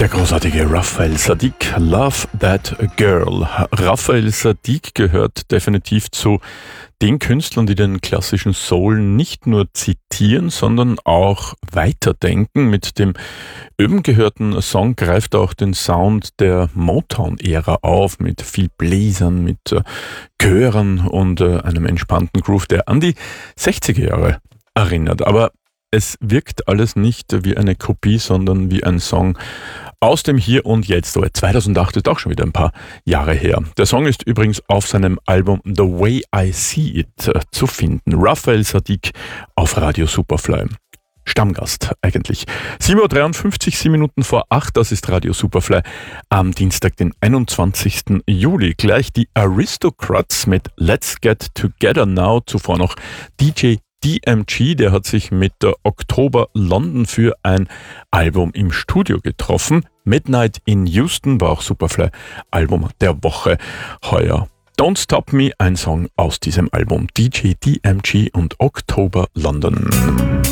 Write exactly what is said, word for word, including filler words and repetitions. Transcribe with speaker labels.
Speaker 1: Der großartige Raphael Saadiq, Love That Girl. Raphael Saadiq gehört definitiv zu den Künstlern, die den klassischen Soul nicht nur zitieren, sondern auch weiterdenken. Mit dem eben gehörten Song greift er auch den Sound der Motown-Ära auf, mit viel Bläsern, mit äh, Chören und äh, einem entspannten Groove, der an die sechziger Jahre erinnert. Aber es wirkt alles nicht wie eine Kopie, sondern wie ein Song aus dem Hier und Jetzt. Aber zweitausendacht ist auch schon wieder ein paar Jahre her. Der Song ist übrigens auf seinem Album The Way I See It äh, zu finden. Raphael Saadiq auf Radio Superfly. Stammgast eigentlich. sieben Uhr dreiundfünfzig, sieben Minuten vor acht, das ist Radio Superfly am Dienstag, den einundzwanzigsten Juli. Gleich die Aristocrats mit Let's Get Together Now, zuvor noch D J D M G, der hat sich mit der Oktober London für ein Album im Studio getroffen. Midnight in Houston war auch Superfly Album der Woche heuer. Don't Stop Me, ein Song aus diesem Album. D J D M G und Oktober London.